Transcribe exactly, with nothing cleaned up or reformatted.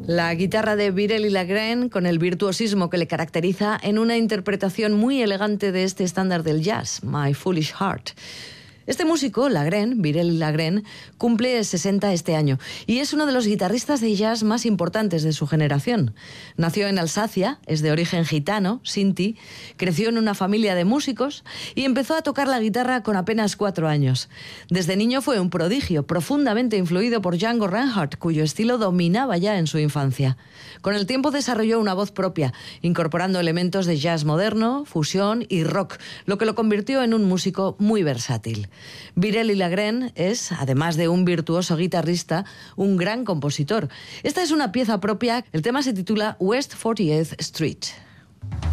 La guitarra de Biréli Lagrène, con el virtuosismo que le caracteriza en una interpretación muy elegante de este estándar del jazz, My Foolish Heart. Este músico, Lagrène, Biréli Lagrène, cumple sesenta este año y es uno de los guitarristas de jazz más importantes de su generación. Nació en Alsacia, es de origen gitano, sinti, creció en una familia de músicos y empezó a tocar la guitarra con apenas cuatro años. Desde niño fue un prodigio, profundamente influido por Django Reinhardt, cuyo estilo dominaba ya en su infancia. Con el tiempo desarrolló una voz propia, incorporando elementos de jazz moderno, fusión y rock, lo que lo convirtió en un músico muy versátil. Biréli Lagrène es, además de un virtuoso guitarrista, un gran compositor. Esta es una pieza propia, el tema se titula West forty-eighth Street.